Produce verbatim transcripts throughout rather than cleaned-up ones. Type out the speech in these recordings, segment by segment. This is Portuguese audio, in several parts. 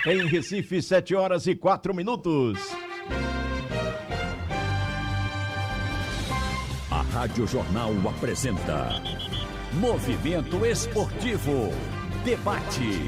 Em Recife, sete horas e quatro minutos. A Rádio Jornal apresenta Movimento Esportivo. Debate.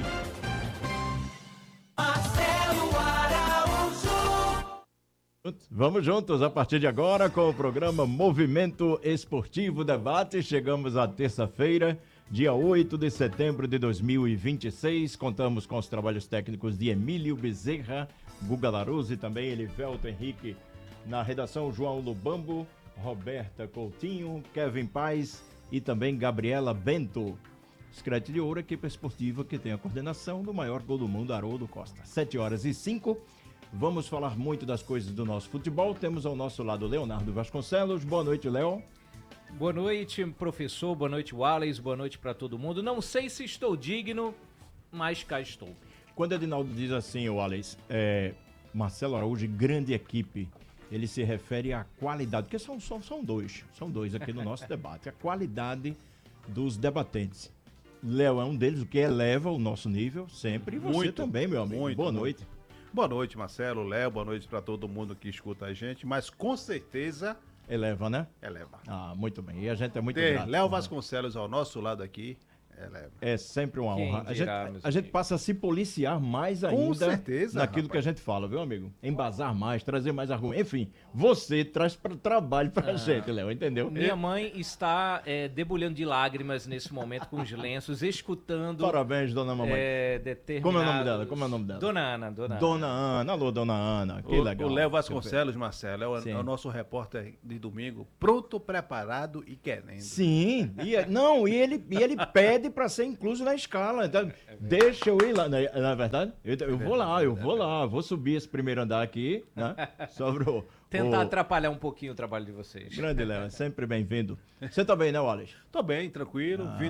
Marcelo Araújo. Vamos juntos a partir de agora com o programa Movimento Esportivo Debate. Chegamos à terça-feira, dia oito de setembro de dois mil e vinte e seis. Contamos com os trabalhos técnicos de Emílio Bezerra, Guga Laruzzi e também Elivelto Henrique. Na redação, João Lubambo, Roberta Coutinho, Kevin Paz e também Gabriela Bento. Escrete de ouro, equipe esportiva que tem a coordenação do maior gol do mundo, Haroldo Costa. sete horas e cinco. Vamos falar muito das coisas do nosso futebol. Temos ao nosso lado Leonardo Vasconcelos. Boa noite, Léo. Boa noite, professor. Boa noite, Wallace. Boa noite para todo mundo. Não sei se estou digno, mas cá estou. Quando Edinaldo diz assim, Wallace, é, Marcelo Araújo, grande equipe, ele se refere à qualidade, porque são, são, são dois, são dois aqui no nosso debate, a qualidade dos debatentes. Léo é um deles, o que eleva o nosso nível sempre, e você Muito, também, meu amigo. muito, Boa muito. noite. Boa noite, Marcelo, Léo, boa noite para todo mundo que escuta a gente, mas com certeza Eleva, né? eleva. Ah, muito bem, e a gente é muito Ter grato. Léo Vasconcelos ao nosso lado aqui, eleva. É sempre uma Quem honra. A gente, dirá, meus a gente amigos? passa a se policiar mais ainda Com certeza, naquilo rapaz. que a gente fala, viu, amigo? Embasar mais, trazer mais argumentos. Enfim, você traz pra, trabalho pra Ah. gente, Léo, entendeu? Minha mãe está é, debulhando de lágrimas nesse momento com os lenços, escutando Parabéns, dona mamãe. é, determinados... Como é o nome dela? Como é o nome dela? Dona Ana, Dona Ana. Dona Ana, alô, dona Ana, que O- legal. O Léo Vasconcelos, Marcelo, é o, Sim. é o nosso repórter de domingo, pronto, preparado e querendo. Sim, e, é- não, e ele, e ele pede pra ser incluso na escala. Então, deixa eu ir lá. Na, na verdade, eu, eu vou lá, eu vou lá, vou subir esse primeiro andar aqui, né? Sobre o. Tentar o atrapalhar um pouquinho o trabalho de vocês. grande Léo, é sempre bem-vindo. Você tá bem, né, Wallace? Tô bem, tranquilo,